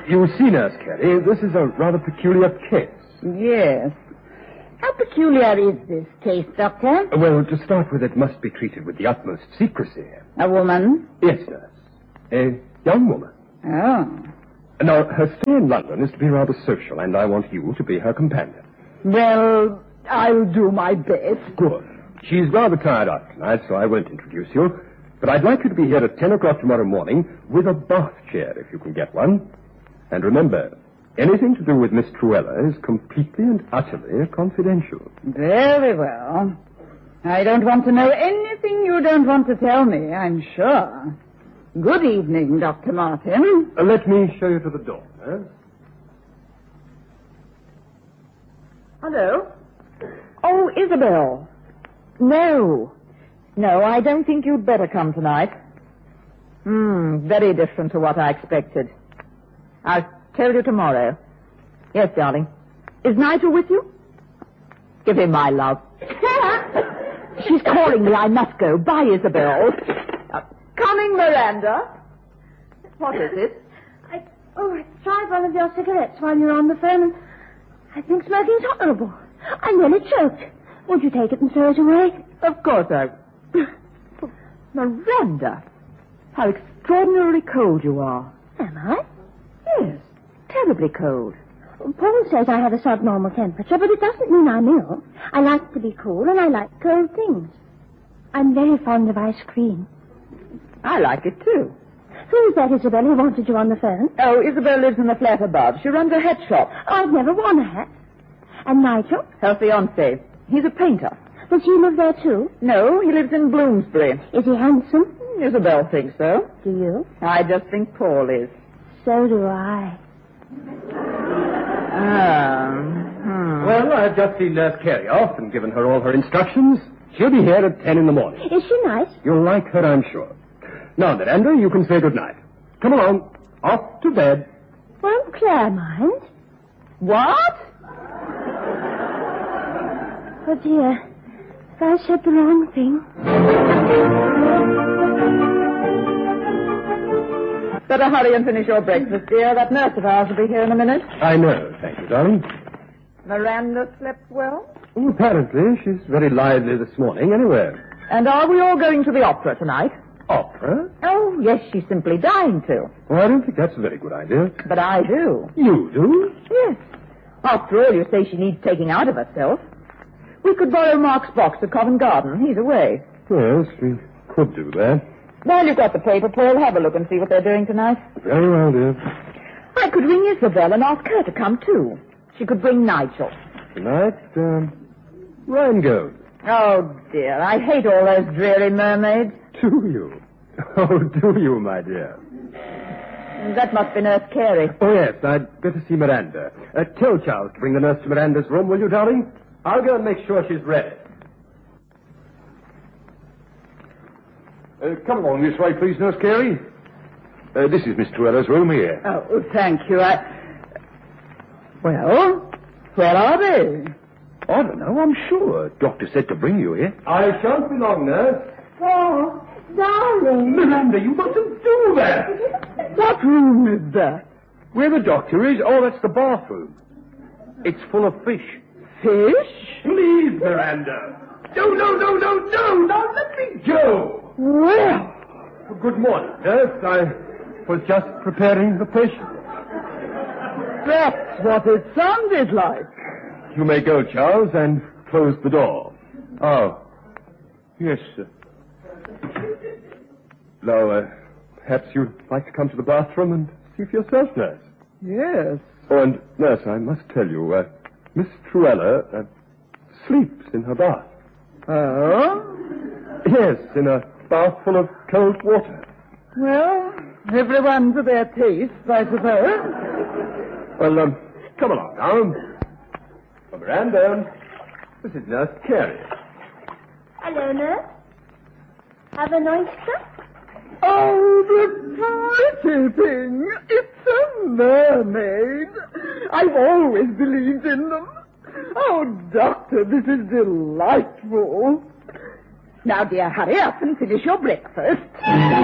You see, Nurse Carey, this is a rather peculiar case. Yes. How peculiar is this case, Doctor? Well, to start with, it must be treated with the utmost secrecy. A woman? Yes, nurse. A young woman. Oh. Now, her stay in London is to be rather social, and I want you to be her companion. Well, I'll do my best. Good. She's rather tired out tonight, so I won't introduce you. But I'd like you to be here at 10 o'clock tomorrow morning with a bath chair, if you can get one. And remember, anything to do with Miss Truella is completely and utterly confidential. Very well. I don't want to know anything you don't want to tell me, I'm sure. Good evening, Dr. Martin. Let me show you to the door, eh? Hello? Oh, Isabel. No, I don't think you'd better come tonight. Very different to what I expected. I'll tell you tomorrow. Yes, darling. Is Nigel with you? Give him my love. She's calling me. I must go. Bye, Isabel. Coming, Miranda. What is it? I tried one of your cigarettes while you were on the phone, and I think smoking's horrible. I nearly choked. Won't you take it and throw it away? Of course I... Miranda, how extraordinarily cold you are. Am I? Yes, terribly cold. Paul says I have a subnormal temperature, but it doesn't mean I'm ill. I like to be cool, and I like cold things. I'm very fond of ice cream. I like it, too. Who's that, Isabel, who wanted you on the phone? Oh, Isabel lives in the flat above. She runs a hat shop. I've never worn a hat. And Nigel? Her fiancé. He's a painter. Does he live there, too? No, he lives in Bloomsbury. Is he handsome? Isabel thinks so. Do you? I just think Paul is. So do I. Well, I've just seen Nurse Carey off and given her all her instructions. She'll be here at 10 in the morning. Is she nice? You'll like her, I'm sure. Now, Miranda, you can say good night. Come along. Off to bed. Won't Claire mind? What? Oh, dear. Have I said the wrong thing? Better hurry and finish your breakfast, dear. That nurse of ours will be here in a minute. I know, thank you, darling. Miranda slept well? Oh, apparently, she's very lively this morning, anyway. And are we all going to the opera tonight? Opera? Oh, yes, she's simply dying to. Oh, I don't think that's a very good idea. But I do. You do? Yes. After all, you say she needs taking out of herself. We could borrow Mark's box at Covent Garden. He's away. Yes, we could do that. While you've got the paper, Paul, have a look and see what they're doing tonight. Very well, dear. I could ring Isabel and ask her to come, too. She could bring Nigel. Tonight, Rhinegold. Oh, dear, I hate all those dreary mermaids. Do you? Oh, do you, my dear? That must be Nurse Carey. Oh, yes, I'd better see Miranda. Tell Charles to bring the nurse to Miranda's room, will you, darling? I'll go and make sure she's ready. Come along this way, please, Nurse Carey. This is Miss Truella's room here. Oh, thank you. Well, where are they? I don't know, I'm sure. Doctor said to bring you here. I shan't be long, nurse. Oh, darling. Miranda, you mustn't do that. What room is that? Where the doctor is? Oh, that's the bathroom. It's full of fish. Fish? Please, Miranda. No. Now let me go. Well, Good morning, nurse. I was just preparing the patient. that's what it sounded like. You may go, Charles, and close the door. Oh. Yes, sir. Now, perhaps you'd like to come to the bathroom and see for yourself, nurse. Yes. Oh, and, nurse, I must tell you, Miss Truella sleeps in her bath. Oh? Yes, in a bath full of cold water. Well, everyone to their taste, I suppose. Well, come along now. Oh, Miranda, this is Nurse Carey. Hello, nurse. Have an oyster? Oh, the pretty thing. It's a mermaid. I've always believed in them. Oh, Doctor, this is delightful. Now, dear, hurry up and finish your breakfast.